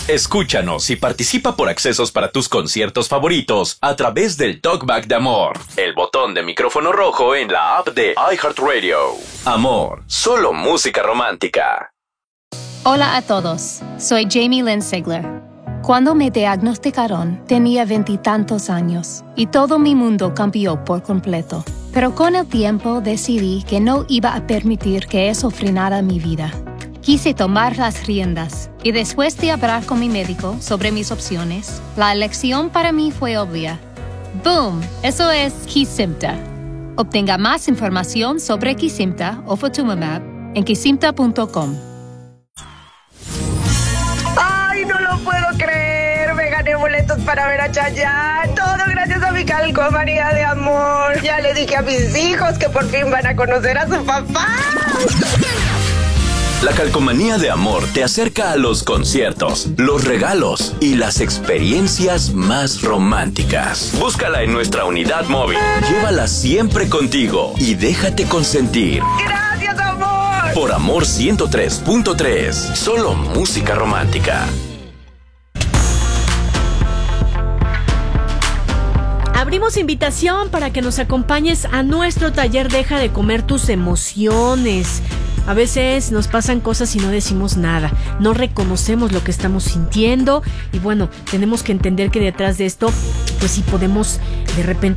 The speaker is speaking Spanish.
Escúchanos y participa por accesos para tus conciertos favoritos a través del Talkback de Amor, el botón de micrófono rojo en la app de iHeartRadio. Amor, solo música romántica. Hola a todos, soy Jamie Lynn Sigler. Cuando me diagnosticaron, tenía 20 y tantos años y todo mi mundo cambió por completo. Pero con el tiempo decidí que no iba a permitir que eso frenara mi vida. Quise tomar las riendas y después de hablar con mi médico sobre mis opciones, la elección para mí fue obvia. ¡Boom! Eso es Kesimpta. Obtenga más información sobre Kesimpta o Ofatumumab en kesimpta.com. ¡Ay, no lo puedo creer! Me gané boletos para ver a Chayanne. Todo gracias a mi calcomanía de amor. Ya le dije a mis hijos que por fin van a conocer a su papá. La calcomanía de Amor te acerca a los conciertos, los regalos y las experiencias más románticas. Búscala en nuestra unidad móvil. Llévala siempre contigo y déjate consentir. ¡Gracias, amor! Por Amor 103.3, solo música romántica. Abrimos invitación para que nos acompañes a nuestro taller Deja de comer tus emociones. A veces nos pasan cosas y no decimos nada, no reconocemos lo que estamos sintiendo y bueno, tenemos que entender que detrás de esto, pues sí podemos de repente